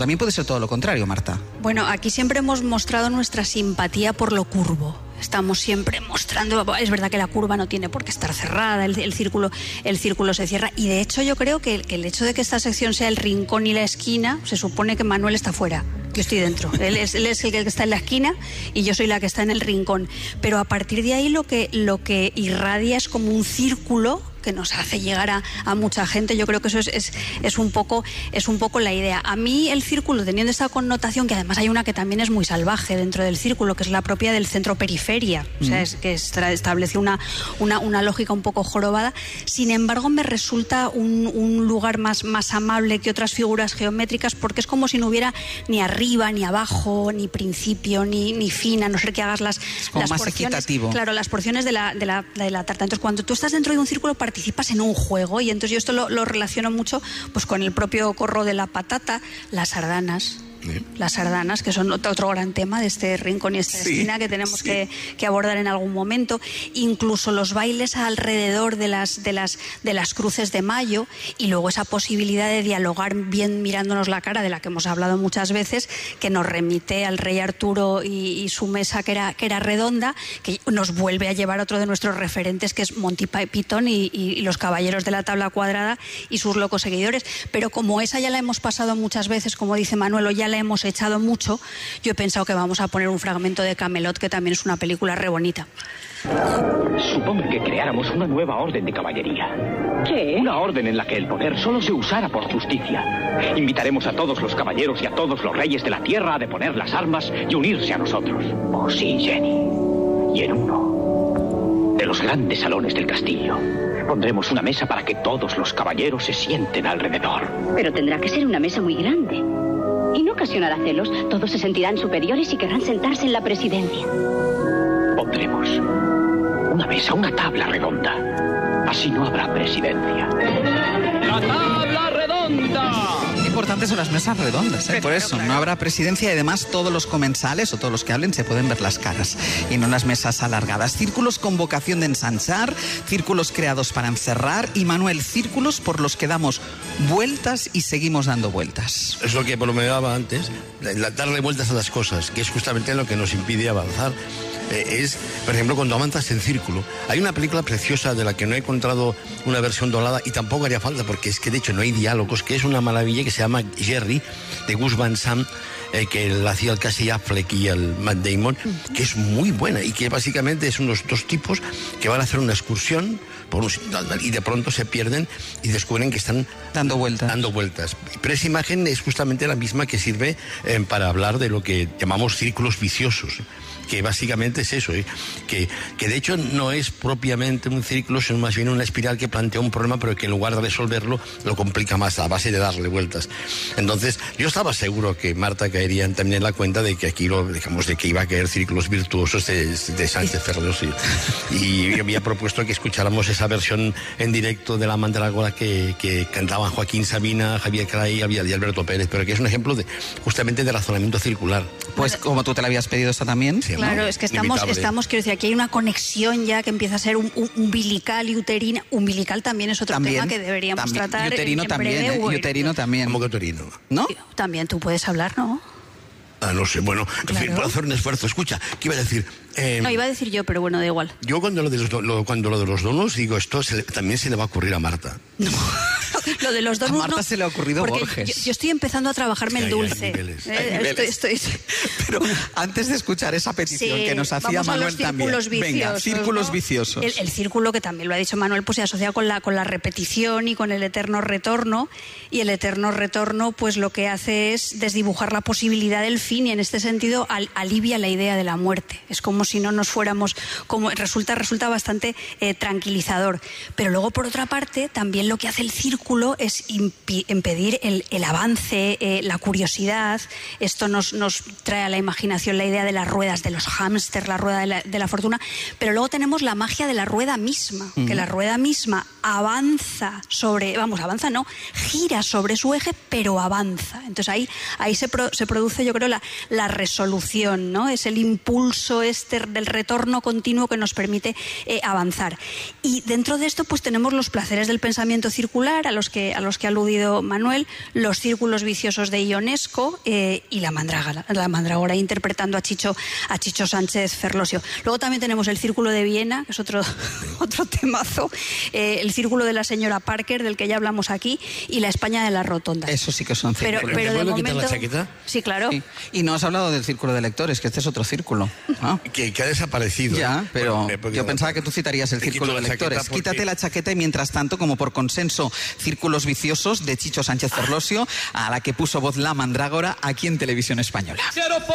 También puede ser todo lo contrario, Marta. Bueno, aquí siempre hemos mostrado nuestra simpatía por lo curvo. Estamos siempre mostrando, es verdad que la curva no tiene por qué estar cerrada, el círculo se cierra, y de hecho yo creo que el hecho de que esta sección sea el rincón y la esquina, se supone que Manuel está fuera. Yo estoy dentro, él es el que está en la esquina y yo soy la que está en el rincón, pero a partir de ahí lo que irradia es como un círculo que nos hace llegar a mucha gente. Yo creo que eso es un poco la idea. A mí el círculo, teniendo esa connotación, que además hay una que también es muy salvaje dentro del círculo, que es la propia del centro-periferia, o sea, es que establece una lógica un poco jorobada. Sin embargo, me resulta un lugar más amable que otras figuras geométricas, porque es como si no hubiera ni arriba, ni abajo, ni principio, ni fin, a no ser que hagas las más porciones, equitativo. Claro, las porciones de la tarta. Entonces, cuando tú estás dentro de un círculo, participas en un juego, y entonces yo esto lo relaciono mucho pues con el propio corro de la patata, las sardanas. Las sardanas, que son otro gran tema de este rincón y esta esquina que tenemos que abordar en algún momento. Incluso los bailes alrededor de las cruces de mayo, y luego esa posibilidad de dialogar bien mirándonos la cara, de la que hemos hablado muchas veces, que nos remite al rey Arturo y su mesa que era redonda, que nos vuelve a llevar otro de nuestros referentes, que es Monty Python y los caballeros de la tabla cuadrada y sus locos seguidores. Pero como esa ya la hemos pasado muchas veces, como dice Manuel, o ya la hemos echado mucho, yo he pensado que vamos a poner un fragmento de Camelot, que también es una película re bonita. Supongo que creáramos una nueva orden de caballería. ¿Qué? Una orden en la que el poder solo se usara por justicia. Invitaremos a todos los caballeros y a todos los reyes de la tierra a deponer las armas y unirse a nosotros. Oh sí, Jenny. Y en uno de los grandes salones del castillo pondremos una mesa para que todos los caballeros se sienten alrededor. Pero tendrá que ser una mesa muy grande. Y no ocasionará celos. Todos se sentirán superiores y querrán sentarse en la presidencia. Pondremos una mesa, una tabla redonda. Así no habrá presidencia. ¡La tabla redonda! Qué importantes son las mesas redondas, ¿eh? Por eso, no habrá presidencia, y además todos los comensales o todos los que hablen se pueden ver las caras y no las mesas alargadas. Círculos con vocación de ensanchar, círculos creados para encerrar, y Manuel, círculos por los que damos vueltas y seguimos dando vueltas. Es lo que bromeaba antes, darle vueltas a las cosas, que es justamente lo que nos impide avanzar. Es, por ejemplo, cuando avanzas en círculo. Hay una película preciosa de la que no he encontrado una versión doblada, y tampoco haría falta, porque es que de hecho no hay diálogos, que es una maravilla, que se llama Jerry, de Gus Van Sant, que la hacía el Casey Affleck y el Matt Damon, que es muy buena, y que básicamente son unos dos tipos que van a hacer una excursión por un sitio, y de pronto se pierden y descubren que están dando vueltas. Pero esa imagen es justamente la misma que sirve para hablar de lo que llamamos círculos viciosos, que básicamente es eso, que de hecho no es propiamente un círculo, sino más bien una espiral que plantea un problema, pero que en lugar de resolverlo lo complica más a base de darle vueltas. Entonces yo estaba seguro que Marta caería también en la cuenta de que aquí de que iba a caer círculos virtuosos de Sánchez Ferreros, y yo había propuesto que escucháramos esa versión en directo de La Mandrágora que cantaban Joaquín Sabina, Javier Cray y Alberto Pérez, pero que es un ejemplo justamente de razonamiento circular. Pues como tú te la habías pedido esta también. Sí, claro, es que estamos, quiero decir, aquí hay una conexión ya que empieza a ser umbilical y uterina. Umbilical también es otro tema que deberíamos tratar. Uterino en también, breve, uterino también. ¿Cómo que uterino? ¿No? También tú puedes hablar, ¿no? No sé, bueno, en fin, puedo hacer un esfuerzo. Escucha, ¿qué iba a decir? No, iba a decir yo, pero bueno, da igual. Yo cuando lo de los donuts digo, esto también se le va a ocurrir a Marta. No. Lo de los donuts. A Marta se le ha ocurrido Borges. Yo estoy empezando a trabajarme el dulce. Pero antes de escuchar esa petición que nos hacía Manuel también. Venga, círculos viciosos. El círculo, que también lo ha dicho Manuel, pues se asocia con la repetición y con el eterno retorno. Y el eterno retorno, pues lo que hace es desdibujar la posibilidad del fin, y en este sentido alivia la idea de la muerte. Es como si no nos fuéramos, resulta bastante tranquilizador. Pero luego, por otra parte, también lo que hace el círculo es impedir el avance, la curiosidad. Esto nos trae a la imaginación la idea de las ruedas, de los hámsters, la rueda de la fortuna. Pero luego tenemos la magia de la rueda misma, que la rueda misma gira sobre su eje, pero avanza. Entonces ahí se produce, yo creo, la resolución, ¿no? Es el impulso del retorno continuo que nos permite avanzar. Y dentro de esto, pues tenemos los placeres del pensamiento circular, a los que que ha aludido Manuel, los círculos viciosos de Ionesco y la mandrágora interpretando a Chicho Sánchez Ferlosio. Luego también tenemos el Círculo de Viena, que es otro temazo, el Círculo de la señora Parker, del que ya hablamos aquí, y la España de las Rotondas. Eso sí que son círculos. Pero de momento... quitar la chaqueta? Sí, claro. Sí. Y no has hablado del Círculo de Lectores, que este es otro círculo. ¿No? Que ha desaparecido. Ya, pero Bueno, yo pensaba que tú citarías el Círculo de Lectores. Quítate la chaqueta y mientras tanto, como por consenso, Círculos viciosos de Chicho Sánchez Ferlosio, a la que puso voz la mandrágora aquí en Televisión Española.